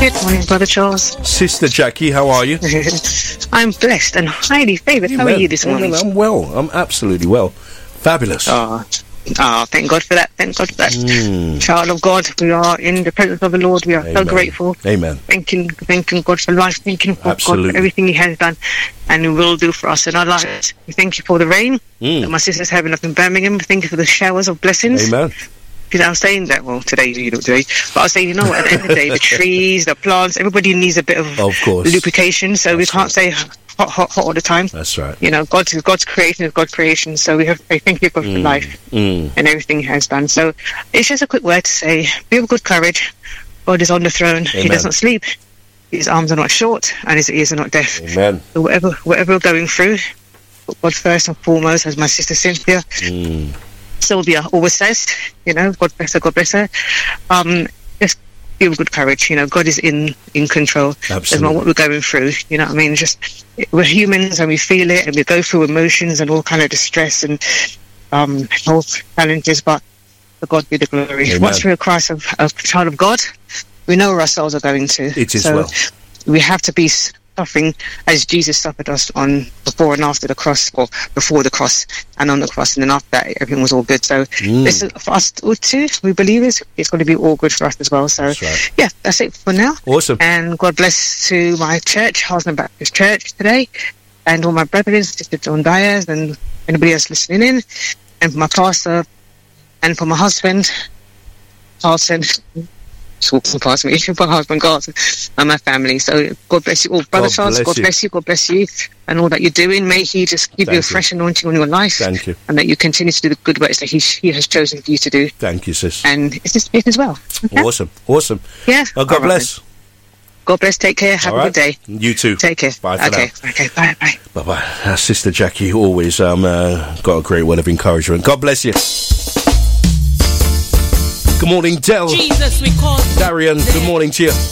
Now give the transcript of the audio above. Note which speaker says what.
Speaker 1: Good morning, Brother Charles.
Speaker 2: Sister Jackie, how are you?
Speaker 1: I'm blessed and highly favoured. How are you this morning?
Speaker 2: I'm well. I'm absolutely well. Fabulous.
Speaker 1: Thank God for that. Thank God for that. Child of God, we are in the presence of the Lord. We are so grateful.
Speaker 2: Amen.
Speaker 1: Thanking God for life. Thanking God for everything He has done and He will do for us in our lives. We thank you for the rain that my sister's having up in Birmingham. Thank you for the showers of blessings.
Speaker 2: Amen.
Speaker 1: Because I was saying that, well, today, but I was saying, you know what, at the end of the day, the trees, the plants, everybody needs a bit of lubrication, so we can't say hot all the time.
Speaker 2: That's right.
Speaker 1: You know, God's creation is God's creation, so we have to say thank you God for life and everything He has done. So it's just a quick word to say, be of good courage. God is on the throne. Amen. He doesn't sleep. His arms are not short and His ears are not deaf.
Speaker 2: Amen.
Speaker 1: So whatever we're going through, put God first and foremost, as my sister Cynthia. Sylvia always says, you know, God bless her, God bless her. Just be of good courage, you know, God is in control. Absolutely. Not what we're going through, you know what I mean? Just, we're humans and we feel it and we go through emotions and all kind of distress and health challenges, but for God be the glory. Amen. Once we're a Christ, a child of God, we know where our souls are going to.
Speaker 2: It is
Speaker 1: so we have to be suffering as Jesus suffered us on before and after the cross, or before the cross and on the cross, and then after that everything was all good. So this is for us too, we believers, it's going to be all good for us as well. So yeah, that's it for now.
Speaker 2: Awesome.
Speaker 1: And God bless to my church, Harsden Baptist Church today, and all my brethren, Sister John Diaz, and anybody else listening in, and for my pastor, and for my husband, Carlson. Walking past me, my husband, God, and my family. So God bless you all, Brother Charles. God bless you. God bless you, and all that you're doing. May He just give you a fresh anointing on your life.
Speaker 2: Thank you,
Speaker 1: and that you continue to do the good works that He has chosen for you to do.
Speaker 2: Thank you, sis.
Speaker 1: And it's just it as well.
Speaker 2: Okay? Awesome.
Speaker 1: Yeah.
Speaker 2: Oh, God bless.
Speaker 1: Then. God bless. Take care. Have a good day.
Speaker 2: You too.
Speaker 1: Take care.
Speaker 2: Bye for now.
Speaker 1: Okay. Bye.
Speaker 2: Bye. Sister Jackie always got a great word of encouragement. God bless you. Good morning, Del.
Speaker 3: Jesus, we call
Speaker 2: Darian, good morning to you.